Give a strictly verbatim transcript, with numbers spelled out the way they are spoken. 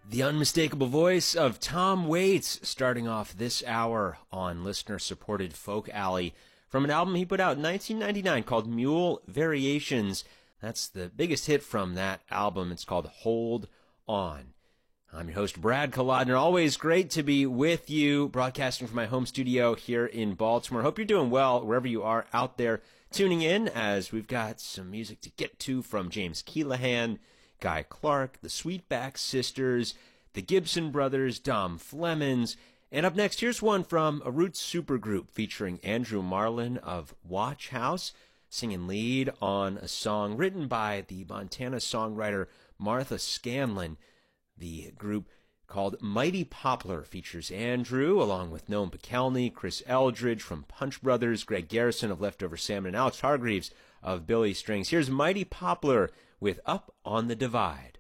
The unmistakable voice of Tom Waits starting off this hour on listener-supported Folk Alley from an album he put out in nineteen ninety-nine called Mule Variations. That's the biggest hit from that album. It's called Hold On. I'm your host, Brad Kolodner. Always great to be with you, broadcasting from my home studio here in Baltimore. Hope you're doing well wherever you are out there tuning in, as we've got some music to get to from James Keelaghan, Guy Clark, the Sweetback Sisters, the Gibson Brothers, Dom Flemons, and up next, here's one from a roots supergroup featuring Andrew Marlin of Watch House, singing lead on a song written by the Montana songwriter Martha Scanlon. The group called Mighty Poplar features Andrew, along with Noam Pikelny, Chris Eldridge from Punch Brothers, Greg Garrison of Leftover Salmon, and Alex Hargreaves of Billy Strings. Here's Mighty Poplar with Up on the Divide.